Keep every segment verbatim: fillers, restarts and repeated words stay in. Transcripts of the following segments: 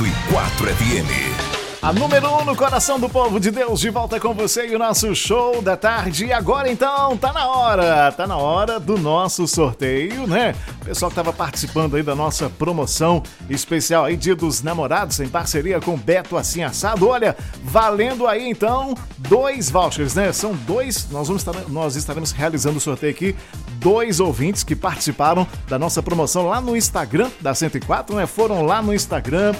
cento e quatro F M. A número um no coração do povo de Deus, de volta com você e o nosso show da tarde. E agora então, tá na hora, tá na hora do nosso sorteio, né? O pessoal que tava participando aí da nossa promoção especial aí, Dia dos Namorados, em parceria com Beto Assim Assado. Olha, valendo aí então dois vouchers, né? São dois, nós, vamos estar, nós estaremos realizando o sorteio aqui, dois ouvintes que participaram da nossa promoção lá no Instagram da cento e quatro, né? Foram lá no Instagram,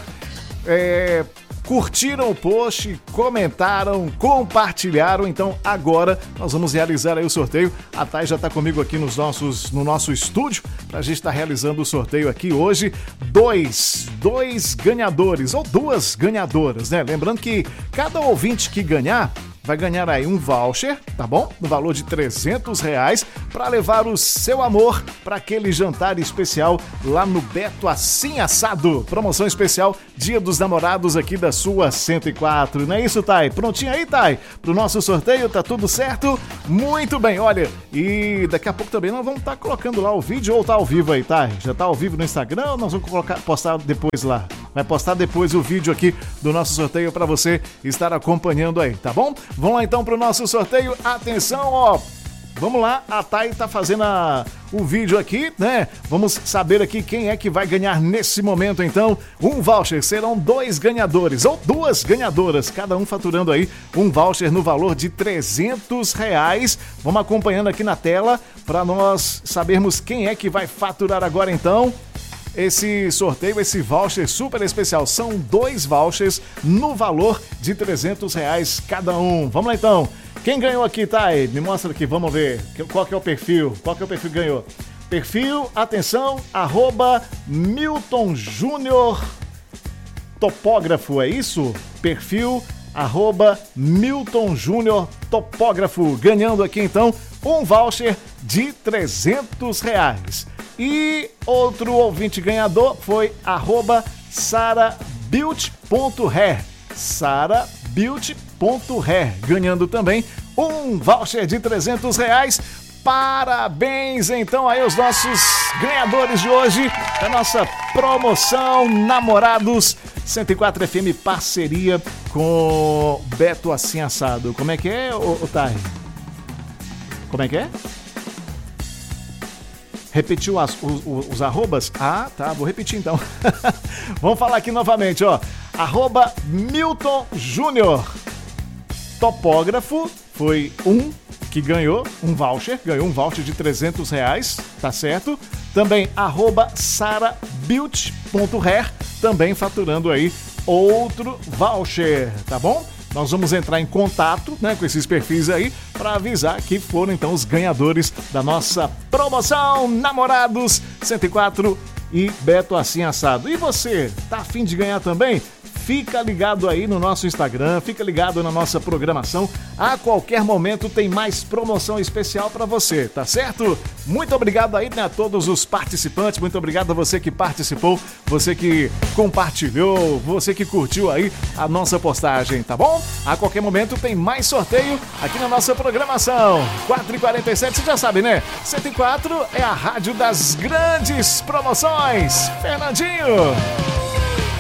é... curtiram o post, comentaram, compartilharam. Então agora nós vamos realizar aí o sorteio. A Thay já está comigo aqui nos nossos, no nosso estúdio para a gente estar tá realizando o sorteio aqui hoje. Dois, dois ganhadores ou duas ganhadoras, né? Lembrando que cada ouvinte que ganhar vai ganhar aí um voucher, tá bom? No valor de trezentos reais para levar o seu amor para aquele jantar especial lá no Beto Assim Assado. Promoção especial Dia dos Namorados aqui da sua cento e quatro. Não é isso, Thay? Prontinho aí, Thay? Pro nosso sorteio, tá tudo certo? Muito bem, olha, e daqui a pouco também nós vamos estar tá colocando lá o vídeo ou tá ao vivo aí, Thay? Já tá ao vivo no Instagram ou nós vamos colocar, postar depois lá? Vai postar depois o vídeo aqui do nosso sorteio para você estar acompanhando aí, tá bom? Vamos lá então pro nosso sorteio. Atenção, ó. Vamos lá, a Thay tá fazendo a, o vídeo aqui, né? Vamos saber aqui quem é que vai ganhar nesse momento, então. Um voucher, serão dois ganhadores, ou duas ganhadoras, cada um faturando aí um voucher no valor de trezentos reais. Vamos acompanhando aqui na tela para nós sabermos quem é que vai faturar agora, então. Esse sorteio, esse voucher super especial, são dois vouchers no valor de trezentos reais cada um. Vamos lá então, quem ganhou aqui, Thay? Me mostra aqui, vamos ver, qual que é o perfil, qual que é o perfil que ganhou? Perfil, atenção, arroba Milton Júnior Topógrafo, é isso? Perfil, arroba Milton Júnior Topógrafo, ganhando aqui então um voucher de trezentos reais. E outro ouvinte ganhador foi arroba sarabeauty.hair, sarabeauty.hair, ganhando também um voucher de trezentos reais. Parabéns então aí os nossos ganhadores de hoje da nossa promoção Namorados cento e quatro F M, parceria com Beto Assim Assado. Como é que é, ô, ô Thay? Como é que é? Repetiu as, os, os arrobas? Ah, tá, vou repetir então. Vamos falar aqui novamente, ó. Arroba Milton Júnior Topógrafo, foi um que ganhou um voucher, ganhou um voucher de trezentos reais, tá certo? Também arroba sarabeauty.hair, também faturando aí outro voucher, tá bom? Nós vamos entrar em contato, né, com esses perfis aí para avisar que foram então os ganhadores da nossa promoção Namorados cento e quatro e Beto Assim Assado. E você, tá a fim de ganhar também? Fica ligado aí no nosso Instagram, fica ligado na nossa programação. A qualquer momento tem mais promoção especial para você, tá certo? Muito obrigado aí, né, a todos os participantes, muito obrigado a você que participou, você que compartilhou, você que curtiu aí a nossa postagem, tá bom? A qualquer momento tem mais sorteio aqui na nossa programação. quatro e quarenta e sete, você já sabe, né? cento e quatro é a rádio das grandes promoções. Fernandinho!